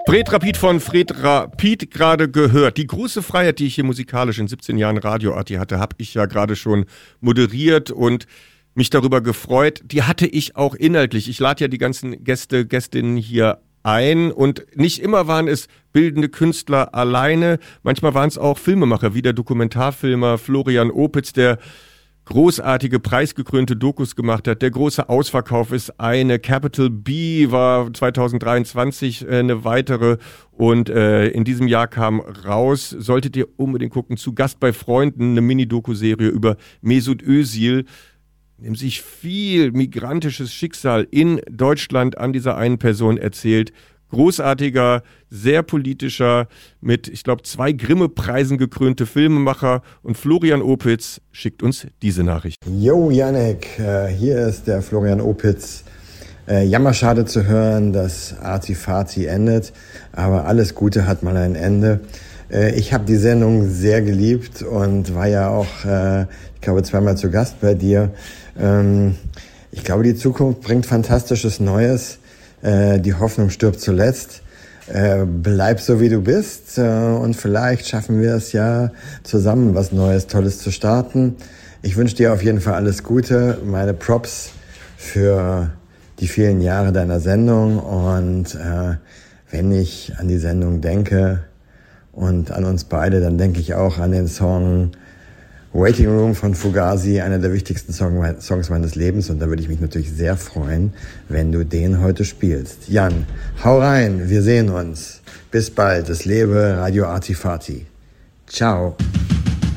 Fred Rapid von Fred Rapid gerade gehört. Die große Freiheit, die ich hier musikalisch in 17 Jahren Radio-Arti hatte, habe ich ja gerade schon moderiert und mich darüber gefreut. Die hatte ich auch inhaltlich. Ich lade ja die ganzen Gästinnen hier ein und nicht immer waren es bildende Künstler alleine. Manchmal waren es auch Filmemacher, wie der Dokumentarfilmer Florian Opitz, der großartige, preisgekrönte Dokus gemacht hat. Der große Ausverkauf ist eine. Capital B war 2023 eine weitere. Und in diesem Jahr kam raus, solltet ihr unbedingt gucken, zu Gast bei Freunden, eine Mini-Doku-Serie über Mesut Özil, dem sich viel migrantisches Schicksal in Deutschland an dieser einen Person erzählt. Großartiger, sehr politischer, mit, ich glaube, 2 Grimme-Preisen gekrönte Filmemacher. Und Florian Opitz schickt uns diese Nachricht. Jo, Yannick, hier ist der Florian Opitz. Jammerschade zu hören, dass Arti-Fati endet, aber alles Gute hat mal ein Ende. Ich habe die Sendung sehr geliebt und war ja auch, ich glaube, 2-mal zu Gast bei dir. Ich glaube, die Zukunft bringt Fantastisches Neues. Die Hoffnung stirbt zuletzt. Bleib so, wie du bist. Und vielleicht schaffen wir es ja zusammen, was Neues, Tolles zu starten. Ich wünsche dir auf jeden Fall alles Gute. Meine Props für die vielen Jahre deiner Sendung. Und wenn ich an die Sendung denke und an uns beide, dann denke ich auch an den Song Waiting Room von Fugazi, einer der wichtigsten Songs meines Lebens. Und da würde ich mich natürlich sehr freuen, wenn du den heute spielst. Jan, hau rein, wir sehen uns. Bis bald. Es lebe Radio Arti-Fati. Ciao.